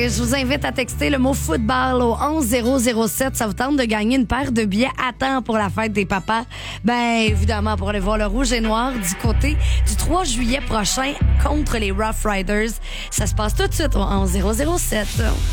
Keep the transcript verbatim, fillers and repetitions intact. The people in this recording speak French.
je vous invite à texter le mot football au onze zéro zéro sept. Ça vous tente de gagner une paire de billets à temps pour la fête des papas. Ben, évidemment, pour aller voir le Rouge et Noir du côté du trois juillet prochain contre les Rough Riders. Ça se passe tout de suite au onze zéro zéro sept.